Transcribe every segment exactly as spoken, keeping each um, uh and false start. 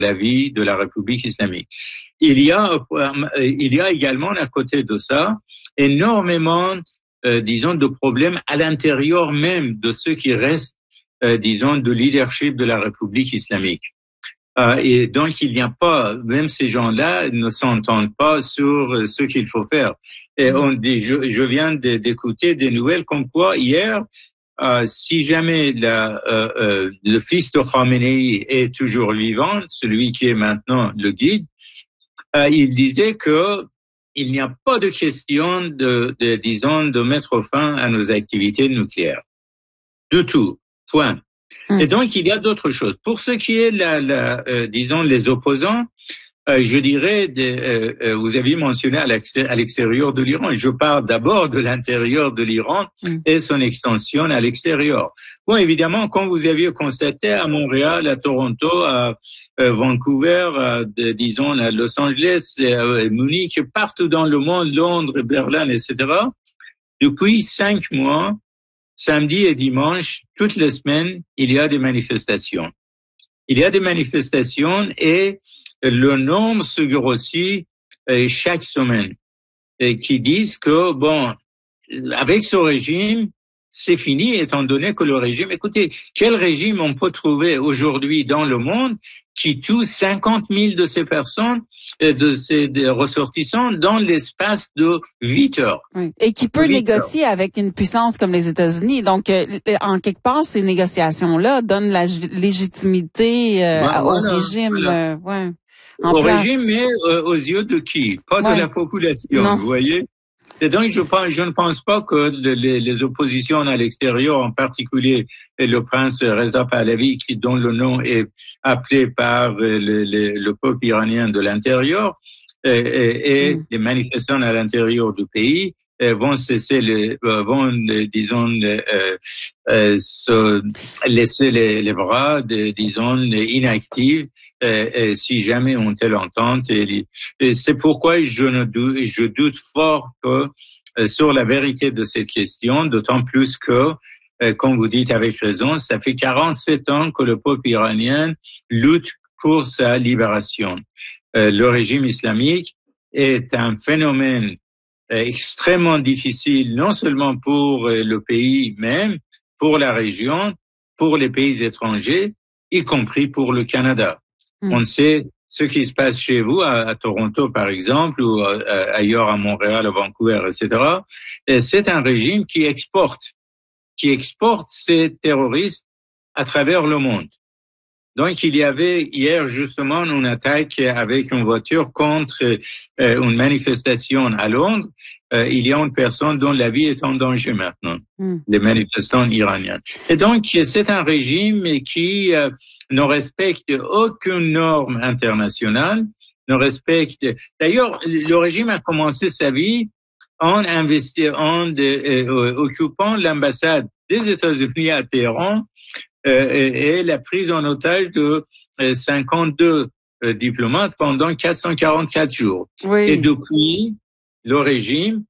la vie de la République islamique. Il y a, il y a également à côté de ça énormément, euh, disons, de problèmes à l'intérieur même de ceux qui restent, euh, disons, de leadership de la République islamique. Euh, et donc, il n'y a pas, même ces gens-là ne s'entendent pas sur ce qu'il faut faire. Et on dit, je, je viens de, d'écouter des nouvelles comme quoi hier, euh, si jamais la, euh, euh, le fils de Khamenei est toujours vivant, celui qui est maintenant le guide, euh, il disait que il n'y a pas de question de, de, disons, de mettre fin à nos activités nucléaires. Du tout. Point. Et donc, il y a d'autres choses. Pour ce qui est, la, la, euh, disons, les opposants, euh, je dirais, de, euh, euh, vous avez mentionné à l'extérieur, à l'extérieur de l'Iran. Je parle d'abord de l'intérieur de l'Iran mm. et son extension à l'extérieur. Bon, évidemment, comme vous aviez constaté à Montréal, à Toronto, à euh, Vancouver, à, de, disons, à Los Angeles, à Munich, partout dans le monde, Londres, Berlin, et cetera, depuis cinq mois, samedi et dimanche, toutes les semaines, il y a des manifestations. Il y a des manifestations et le nombre se grossit euh, chaque semaine et qui disent que, bon, avec ce régime, c'est fini étant donné que le régime, écoutez, quel régime on peut trouver aujourd'hui dans le monde qui tue cinquante mille de ces personnes, de ces de ressortissants dans l'espace de huit heures. Oui. Et qui peut négocier heures. Avec une puissance comme les États-Unis. Donc, euh, en quelque part, ces négociations-là donnent la légitimité euh, ben, au voilà, régime. Voilà. Euh, ouais, en au place. régime, mais euh, aux yeux de qui? Pas ouais. de la population, non. Vous voyez? Et donc, je, pense, je ne pense pas que les, les oppositions à l'extérieur, en particulier le prince Reza Pahlavi, qui, dont le nom est appelé par le, le, le peuple iranien de l'intérieur, et, et, et mm. les manifestants à l'intérieur du pays vont cesser, les, vont, disons, euh, euh, se laisser les, les bras, de, disons, inactifs. Euh, si jamais on telle entente, et, et c'est pourquoi je ne doute, je doute fort que euh, sur la vérité de cette question, d'autant plus que, euh, comme vous dites avec raison, ça fait quarante-sept ans que le peuple iranien lutte pour sa libération. Euh, le régime islamique est un phénomène euh, extrêmement difficile, non seulement pour euh, le pays même, pour la région, pour les pays étrangers, y compris pour le Canada. On sait ce qui se passe chez vous, à, à Toronto par exemple, ou à, à, ailleurs à Montréal, à Vancouver, et cetera. Et c'est un régime qui exporte, qui exporte ces terroristes à travers le monde. Donc, il y avait hier justement une attaque avec une voiture contre euh, une manifestation à Londres. Euh, il y a une personne dont la vie est en danger maintenant, mm. les manifestants iraniens. Et donc, c'est un régime qui euh, ne respecte aucune norme internationale, ne respecte... D'ailleurs, le régime a commencé sa vie en, investi... en de, euh, occupant l'ambassade des États-Unis à Téhéran, Euh, et, et la prise en otage de euh, cinquante-deux euh, diplomates pendant quatre cent quarante-quatre jours. Oui. Et depuis, le régime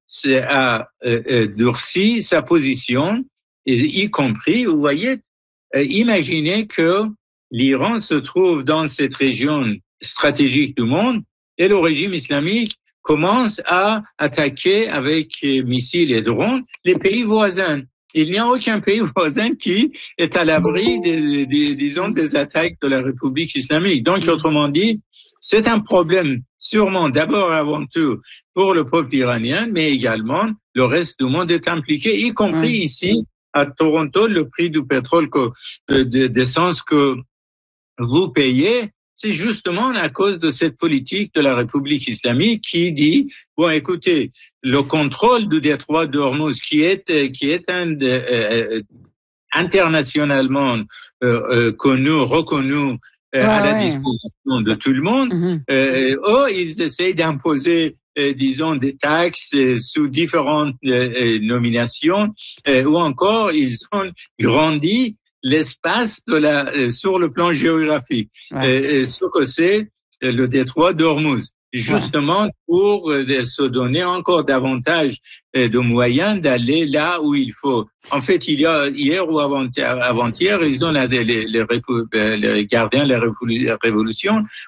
a euh, euh, durci sa position, et, y compris, vous voyez, euh, imaginez que l'Iran se trouve dans cette région stratégique du monde et le régime islamique commence à attaquer avec euh, missiles et drones les pays voisins. Il n'y a aucun pays voisin qui est à l'abri des, des, disons, des attaques de la République islamique. Donc, autrement dit, c'est un problème sûrement d'abord et avant tout pour le peuple iranien, mais également le reste du monde est impliqué, y compris mmh. ici à Toronto, le prix du pétrole, que, de, d'essence que vous payez. C'est justement à cause de cette politique de la République islamique qui dit, bon, écoutez, le contrôle du détroit d'Ormuz, qui est, qui est un de, euh, internationalement euh, euh, connu, reconnu euh, ouais, à la disposition ouais. de tout le monde, mm-hmm. euh, oh, ils essayent d'imposer, euh, disons, des taxes euh, sous différentes euh, nominations, euh, ou encore, ils ont grandi l'espace de la euh, sur le plan géographique, ouais. euh, ce que c'est euh, le détroit d'Ormuz, justement ouais. pour euh, se donner encore davantage euh, de moyens d'aller là où il faut. En fait, il y a hier ou avant-hier, avant-hier ils ont les, les, les, les gardiens de la révolution